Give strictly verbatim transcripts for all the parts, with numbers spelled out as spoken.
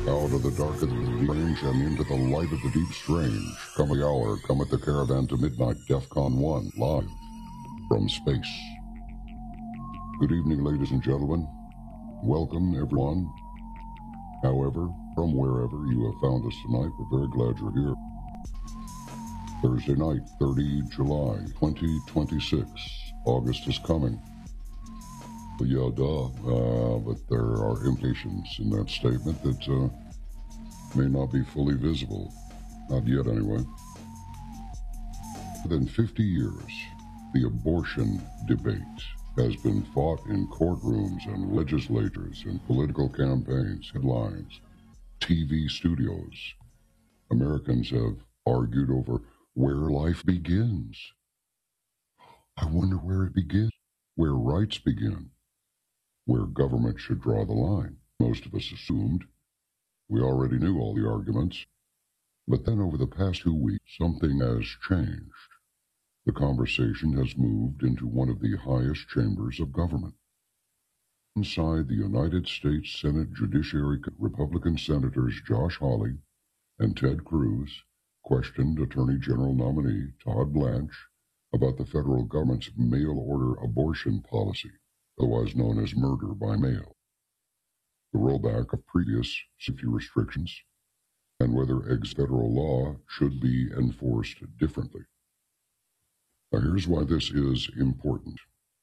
Out of the dark of the range and into the light of the deep strange, come the hour, come at the caravan to midnight, DEFCON one, live from space. Good evening, ladies and gentlemen. Welcome, everyone. However, from wherever you have found us tonight, we're very glad you're here. Thursday night, thirtieth of July, twenty twenty-six. August is coming. Yeah, duh, uh, but there are implications in that statement that uh, may not be fully visible. Not yet, anyway. For more than fifty years, the abortion debate has been fought in courtrooms and legislatures and political campaigns, headlines, T V studios. Americans have argued over where life begins. I wonder where it begins, where rights begin, where government should draw the line. Most of us assumed we already knew all the arguments. But then over the past two weeks, something has changed. The conversation has moved into one of the highest chambers of government. Inside the United States Senate Judiciary, Republican Senators Josh Hawley and Ted Cruz questioned Attorney General nominee Todd Blanche about the federal government's mail-order abortion policy, otherwise known as murder by mail, the rollback of previous safety restrictions, and whether ex-federal law should be enforced differently. Now, here's why this is important.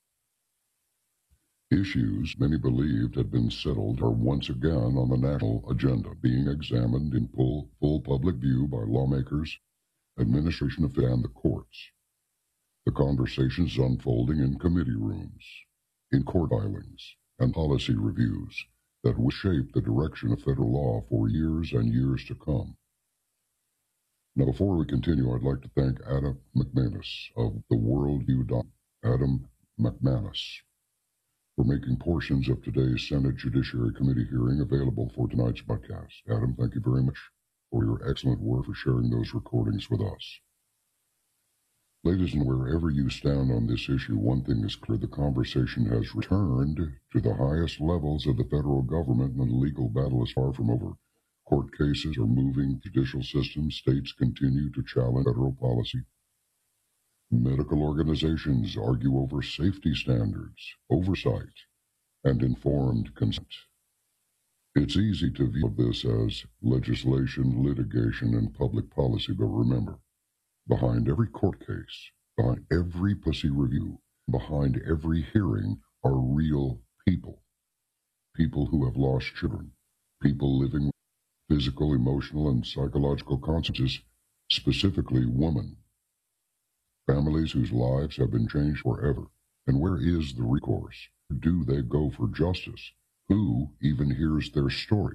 Issues many believed had been settled are once again on the national agenda, being examined in full, full public view by lawmakers, administration of and the courts. The conversations unfolding in committee rooms, in court filings, and policy reviews that will shape the direction of federal law for years and years to come. Now, before we continue, I'd like to thank Adam McManus of the Worldview dot com, Adam McManus, for making portions of today's Senate Judiciary Committee hearing available for tonight's podcast. Adam, thank you very much for your excellent work for sharing those recordings with us. Ladies and wherever you stand on this issue, one thing is clear: the conversation has returned to the highest levels of the federal government, and the legal battle is far from over. Court cases are moving, judicial systems, states continue to challenge federal policy. Medical organizations argue over safety standards, oversight, and informed consent. It's easy to view this as legislation, litigation, and public policy, but remember, behind every court case, behind every policy review, behind every hearing are real people. People who have lost children, people living with physical, emotional, and psychological consequences, specifically women. Families whose lives have been changed forever. And where is the recourse? Do they go for justice? Who even hears their story?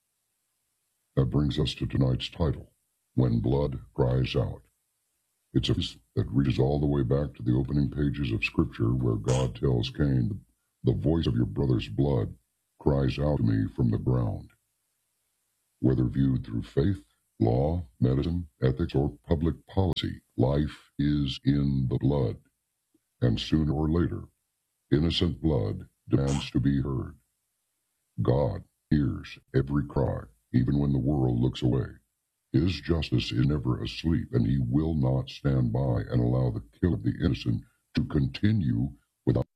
That brings us to tonight's title, When Blood Cries Out. It's a verse that reaches all the way back to the opening pages of Scripture, where God tells Cain, "The voice of your brother's blood cries out to me from the ground." Whether viewed through faith, law, medicine, ethics, or public policy, life is in the blood, and sooner or later, innocent blood demands to be heard. God hears every cry, even when the world looks away. His justice is never asleep, and he will not stand by and allow the kill of the innocent to continue without.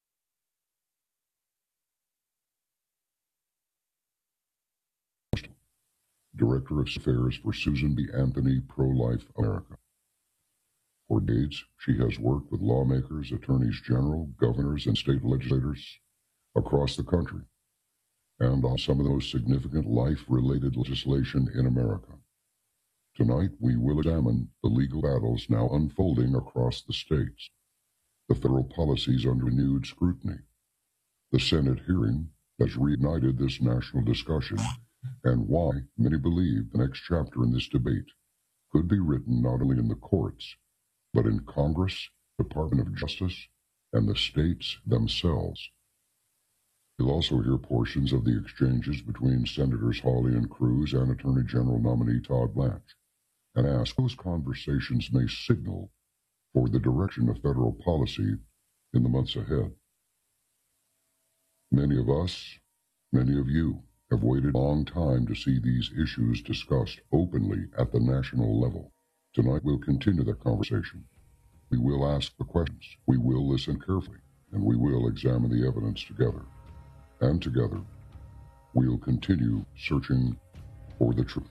Director of Affairs for Susan B. Anthony Pro-Life America. For decades, she has worked with lawmakers, attorneys general, governors, and state legislators across the country, and on some of the most significant life-related legislation in America. Tonight, we will examine the legal battles now unfolding across the states, the federal policies under renewed scrutiny. The Senate hearing has reignited this national discussion, and why many believe the next chapter in this debate could be written not only in the courts, but in Congress, Department of Justice, and the states themselves. You'll also hear portions of the exchanges between Senators Hawley and Cruz and Attorney General nominee Todd Blanche, and ask those conversations may signal for the direction of federal policy in the months ahead. Many of us, many of you, have waited a long time to see these issues discussed openly at the national level. Tonight we'll continue that conversation. We will ask the questions, we will listen carefully, and we will examine the evidence together. And together, we'll continue searching for the truth.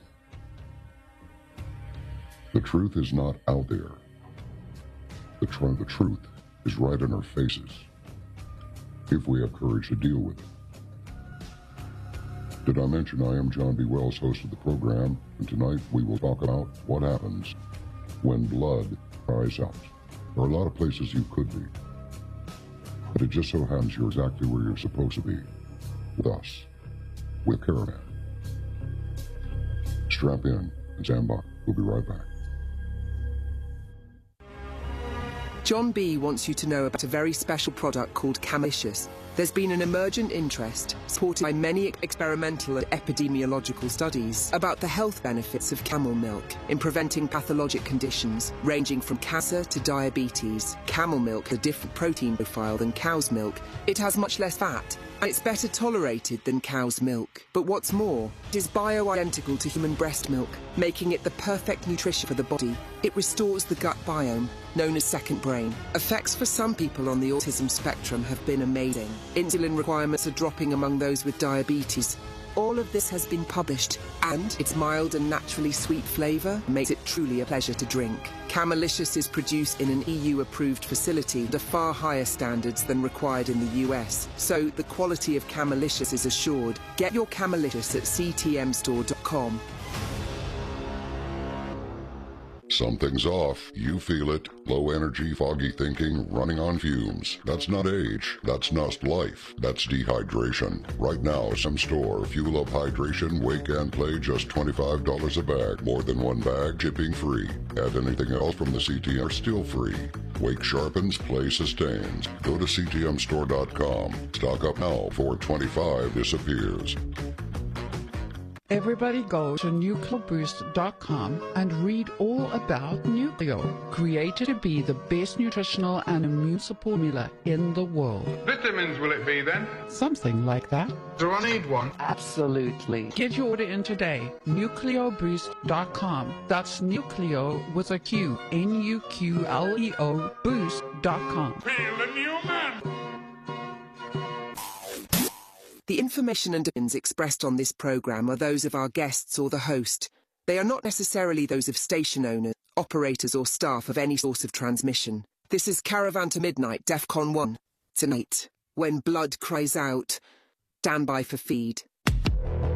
The truth is not out there. The, tr- the truth is right in our faces, if we have courage to deal with it. Did I mention I am John B. Wells, host of the program, and tonight we will talk about what happens when blood cries out. There are a lot of places you could be, but it just so happens you're exactly where you're supposed to be, with us, with Caravan. Strap in and stand by. We'll be right back. John B. wants you to know about a very special product called Camelicious. There's been an emergent interest, supported by many experimental and epidemiological studies, about the health benefits of camel milk in preventing pathologic conditions ranging from cancer to diabetes. Camel milk has a different protein profile than cow's milk. It has much less fat, and it's better tolerated than cow's milk. But what's more, it is bioidentical to human breast milk, making it the perfect nutrition for the body. It restores the gut biome, known as second brain. Effects for some people on the autism spectrum have been amazing. Insulin requirements are dropping among those with diabetes. All of this has been published, and its mild and naturally sweet flavour makes it truly a pleasure to drink. Camelicious is produced in an E U-approved facility under far higher standards than required in the U S, so the quality of Camelicious is assured. Get your Camelicious at c t m store dot com. Something's off. You feel it. Low energy, foggy thinking, running on fumes. That's not age. That's not life. That's dehydration. Right now, some store, Fuel Up Hydration, Wake and Play, just twenty-five dollars a bag. More than one bag, shipping free. Add anything else from the C T M, still free. Wake sharpens, Play sustains. Go to c t m store dot com. Stock up now before twenty-five disappears. Everybody go to nuclear boost dot com and read all about Nucleo, created to be the best nutritional and immune support formula in the world. Vitamins will it be then? Something like that. Do I need one? Absolutely. Get your order in today. nucleo boost dot com. That's Nucleo with a Q. N U Q L E O boost dot com. Feel the new man! The information and opinions expressed on this program are those of our guests or the host. They are not necessarily those of station owners, operators or staff of any source of transmission. This is Caravan to Midnight, DEFCON one. Tonight, when blood cries out, stand by for feed.